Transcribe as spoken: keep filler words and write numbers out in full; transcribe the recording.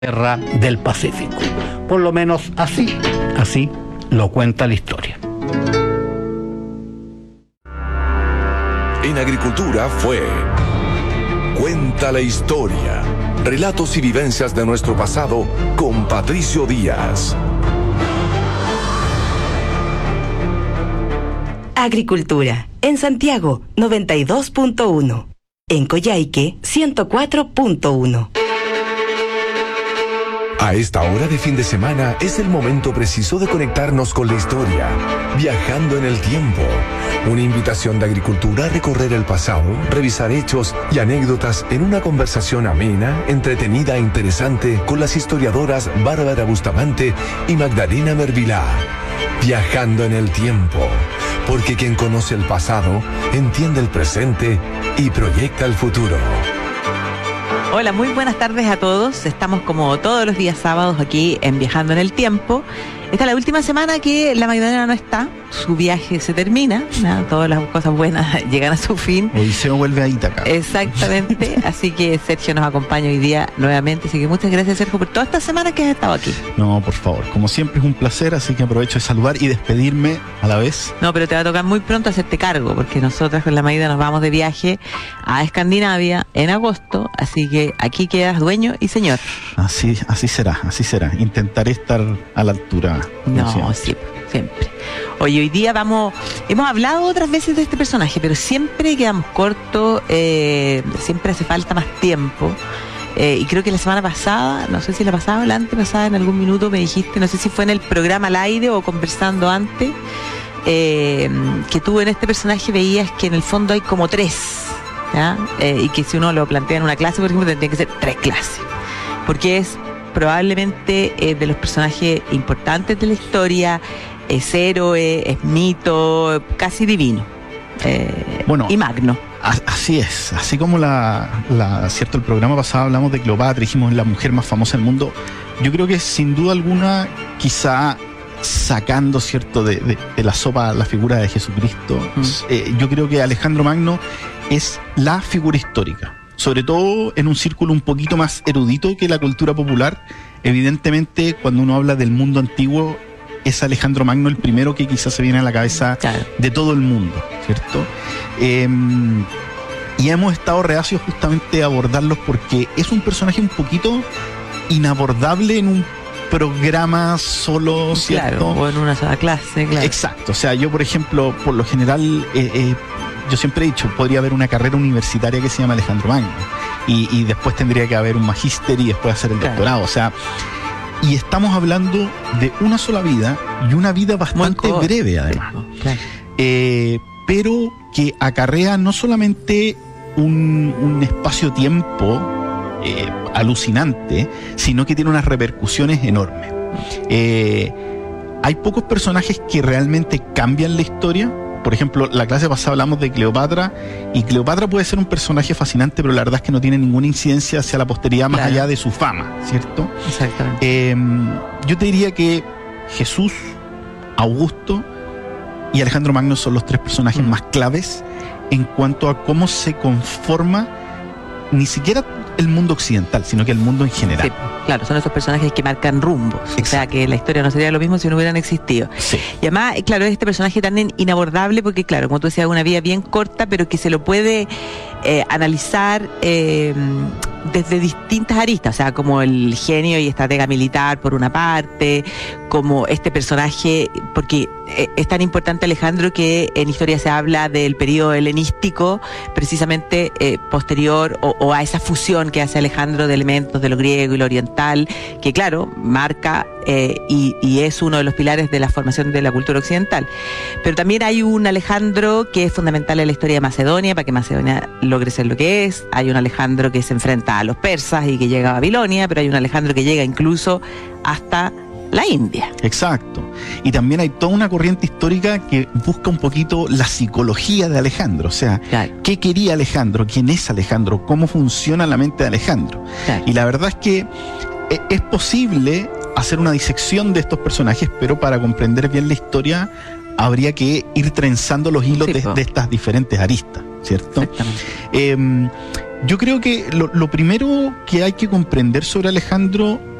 guerra del Pacífico. Por lo menos así, así lo cuenta la historia. En Agricultura fue Cuenta la Historia. Relatos y vivencias de nuestro pasado con Patricio Díaz. Agricultura, en Santiago, noventa y dos punto uno. En Coyhaique, ciento cuatro punto uno. A esta hora de fin de semana es el momento preciso de conectarnos con la historia, viajando en el tiempo. Una invitación de Agricultura a recorrer el pasado, revisar hechos y anécdotas en una conversación amena, entretenida e interesante con las historiadoras Bárbara Bustamante y Magdalena Mervilá. Viajando en el tiempo, porque quien conoce el pasado entiende el presente y proyecta el futuro. Hola, muy buenas tardes a todos. Estamos como todos los días sábados aquí en Viajando en el Tiempo. Esta es la última semana que la Magdalena no está. Su viaje se termina, ¿no? Todas las cosas buenas llegan a su fin. Odiseo vuelve a Ítaca. Exactamente. Así que Sergio nos acompaña hoy día nuevamente. Así que muchas gracias, Sergio, por toda esta semana que has estado aquí. No, por favor. Como siempre es un placer, así que aprovecho de saludar y despedirme a la vez. No, pero te va a tocar muy pronto hacerte cargo, porque nosotras con la Magda nos vamos de viaje a Escandinavia en agosto. Así que aquí quedas dueño y señor. Así, así será, así será. Intentaré estar a la altura. No, sí, siempre. Oye, hoy día vamos, hemos hablado otras veces de este personaje, pero siempre quedamos cortos, eh, siempre hace falta más tiempo. Eh, y creo que la semana pasada, no sé si la pasada o la antepasada, en algún minuto me dijiste, no sé si fue en el programa al aire o conversando antes, eh, que tú en este personaje veías que en el fondo hay como tres, ¿ya? Eh, y que si uno lo plantea en una clase, por ejemplo, tendría que ser tres clases, porque es probablemente eh, de los personajes importantes de la historia, es héroe, es mito, casi divino, eh, bueno, y magno. Así es, así como la, la cierto el programa pasado hablamos de Cleopatra, dijimos la mujer más famosa del mundo. Yo creo que sin duda alguna, quizá sacando cierto de, de, de la sopa la figura de Jesucristo, mm. eh, yo creo que Alejandro Magno es la figura histórica. Sobre todo en un círculo un poquito más erudito que la cultura popular. Evidentemente, cuando uno habla del mundo antiguo, es Alejandro Magno el primero que quizás se viene a la cabeza, claro, de todo el mundo, ¿cierto? Eh, y hemos estado reacios justamente a abordarlos porque es un personaje un poquito inabordable en un programa solo, ¿cierto? Claro, o en una sola clase, claro. Exacto, o sea, yo por ejemplo, por lo general... Eh, eh, yo siempre he dicho, podría haber una carrera universitaria que se llama Alejandro Magno y, y después tendría que haber un magíster y después hacer el doctorado, claro. O sea, y estamos hablando de una sola vida y una vida bastante breve además, claro. eh, pero que acarrea no solamente un, un espacio-tiempo eh, alucinante, sino que tiene unas repercusiones enormes. Eh, hay pocos personajes que realmente cambian la historia. Por ejemplo, la clase pasada hablamos de Cleopatra, y Cleopatra puede ser un personaje fascinante, pero la verdad es que no tiene ninguna incidencia hacia la posteridad más claro. allá de su fama, ¿cierto? Exactamente. Eh, yo te diría que Jesús, Augusto y Alejandro Magno son los tres personajes mm. más claves en cuanto a cómo se conforma ni siquiera el mundo occidental, sino que el mundo en general. Sí, claro, son esos personajes que marcan rumbos. Exacto. O sea, que la historia no sería lo mismo si no hubieran existido. Sí. Y además, claro, es este personaje tan inabordable porque, claro, como tú decías, una vida bien corta, pero que se lo puede eh, analizar eh, desde distintas aristas. O sea, como el genio y estratega militar, por una parte, como este personaje, porque es tan importante Alejandro que en historia se habla del periodo helenístico, precisamente eh, posterior o, o a esa fusión que hace Alejandro de elementos de lo griego y lo oriental, que claro, marca eh, y, y es uno de los pilares de la formación de la cultura occidental. Pero también hay un Alejandro que es fundamental en la historia de Macedonia, para que Macedonia logre ser lo que es. Hay un Alejandro que se enfrenta a los persas y que llega a Babilonia, pero hay un Alejandro que llega incluso hasta la India. Exacto. Y también hay toda una corriente histórica que busca un poquito la psicología de Alejandro. O sea, claro. ¿qué quería Alejandro? ¿Quién es Alejandro? ¿Cómo funciona la mente de Alejandro? Claro. Y la verdad es que es posible hacer una disección de estos personajes, pero para comprender bien la historia habría que ir trenzando los hilos sí, de, de estas diferentes aristas, ¿cierto? Exactamente. Eh, Yo creo que lo, lo primero que hay que comprender sobre Alejandro